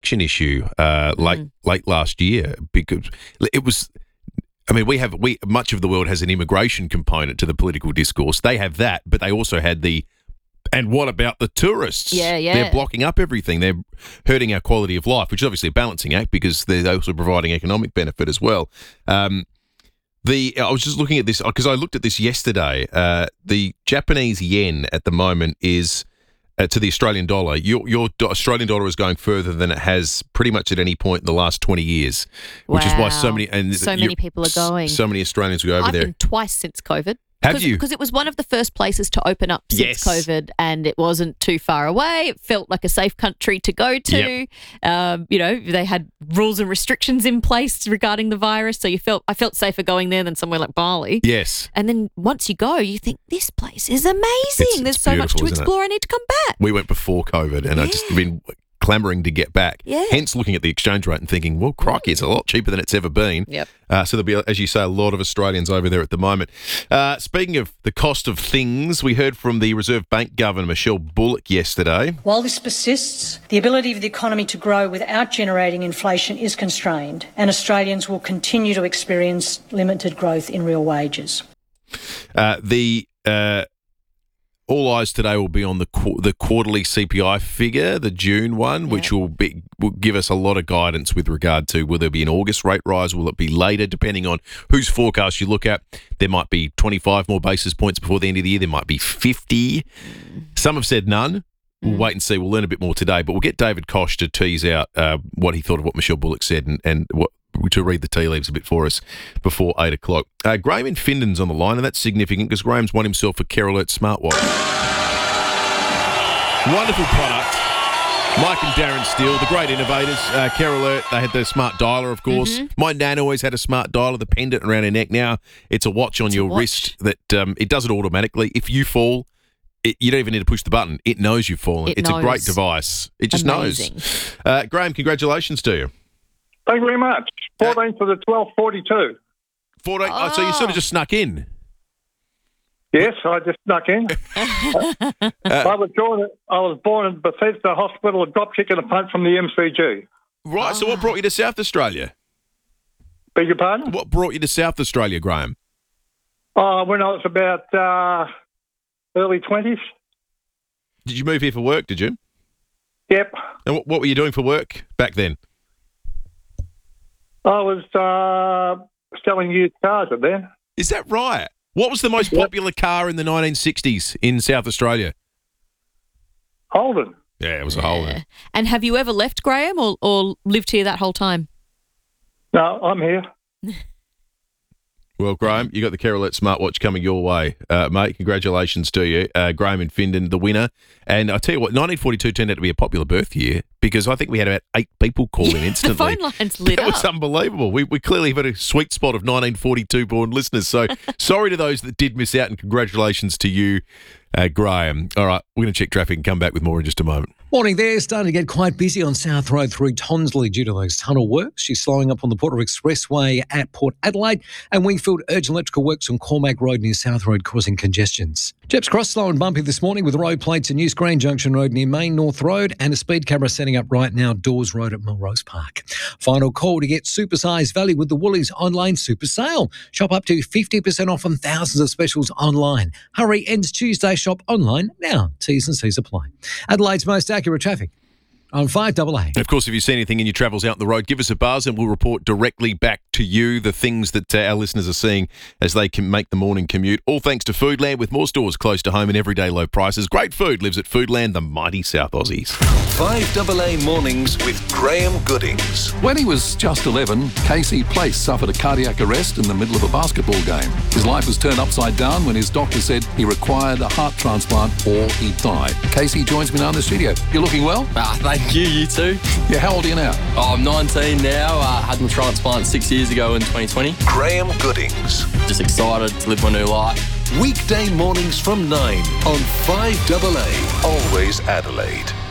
election issue late last year, because it was. I mean, much of the world has an immigration component to the political discourse. They have that, but they also had and what about the tourists? Yeah. They're blocking up everything. They're hurting our quality of life, which is obviously a balancing act because they're also providing economic benefit as well. I was just looking at this because I looked at this yesterday. The Japanese yen at the moment is to the Australian dollar. Your Australian dollar is going further than it has pretty much at any point in the last 20 years, which is why so many people are going. So many Australians go over there. I've been twice since COVID. Have you? Because it was one of the first places to open up since COVID, and it wasn't too far away. It felt like a safe country to go to. Yep. They had rules and restrictions in place regarding the virus, so I felt safer going there than somewhere like Bali. Yes. And then once you go, you think, this place is amazing. There's so much to explore. I need to come back. We went before COVID, and I've just been clamouring to get back. Yeah. Hence looking at the exchange rate and thinking, well, crikey, it's a lot cheaper than it's ever been. Yep. So there'll be, as you say, a lot of Australians over there at the moment. Speaking of the cost of things, we heard from the Reserve Bank Governor, Michelle Bullock, yesterday. While this persists, the ability of the economy to grow without generating inflation is constrained, and Australians will continue to experience limited growth in real wages. All eyes today will be on the quarterly CPI figure, the June one, which will give us a lot of guidance with regard to will there be an August rate rise, will it be later, depending on whose forecast you look at. There might be 25 more basis points before the end of the year. There might be 50. Some have said none. We'll wait and see. We'll learn a bit more today, but we'll get David Koch to tease out what he thought of what Michelle Bullock said and to read the tea leaves a bit for us before 8 o'clock. Graham in Finden's on the line, and that's significant because Graham's won himself a Care Alert smartwatch. Wonderful product. Mike and Darren Steele, the great innovators. Care Alert, they had the smart dialer, of course. My nan always had a smart dialer, the pendant around her neck. Now it's a watch on your wrist that it does it automatically. If you fall, you don't even need to push the button. It knows you've fallen. It's a great device. It just knows. Graham, congratulations to you. Thank you very much. 14 for the 12:42. 14. Oh, so you sort of just snuck in. Yes, I just snuck in. I was born in Bethesda Hospital, a drop kick and a punt from the MCG. Right. So what brought you to South Australia? Beg your pardon? What brought you to South Australia, Graham? When I was about early 20s. Did you move here for work? Did you? Yep. And what were you doing for work back then? I was selling used cars at then. Is that right? What was the most popular car in the 1960s in South Australia? Holden. Yeah, it was a Holden. And have you ever left, Graham, or lived here that whole time? No, I'm here. Well, Graham, you got the Care Alert smartwatch coming your way, mate. Congratulations to you. Graham in Findon, the winner. And I tell you what, 1942 turned out to be a popular birth year because I think we had about 8 people call in instantly. The phone lines lit up. It was unbelievable. We clearly have a sweet spot of 1942 born listeners. So sorry to those that did miss out, and congratulations to you, Graham. All right, we're going to check traffic and come back with more in just a moment. Morning there. Starting to get quite busy on South Road through Tonsley due to those tunnel works. She's slowing up on the Porter Expressway at Port Adelaide, and Wingfield urgent electrical works on Cormac Road near South Road causing congestions. Jeps Cross slow and bumpy this morning with road plates at New Screen Junction Road near Main North Road and a speed camera setting up right now Dawes Road at Melrose Park. Final call to get supersized value with the Woolies online super sale. Shop up to 50% off on thousands of specials online. Hurry, ends Tuesday. Shop online now. T's and C's apply. Adelaide's most accurate traffic on 5AA. Of course, if you see anything in your travels out on the road, give us a buzz and we'll report directly back to you the things that our listeners are seeing as they can make the morning commute. All thanks to Foodland, with more stores close to home and everyday low prices. Great food lives at Foodland, the mighty South Aussies. 5AA Mornings with Graham Goodings. When he was just 11, Casey Place suffered a cardiac arrest in the middle of a basketball game. His life was turned upside down when his doctor said he required a heart transplant or he'd die. Casey joins me now in the studio. You're looking well? Thank you, you too. Yeah, how old are you now? I'm 19 now. Had my transplant 6 years ago in 2020. Graham Goodings. Just excited to live my new life. Weekday mornings from 9 on 5AA. Always Adelaide.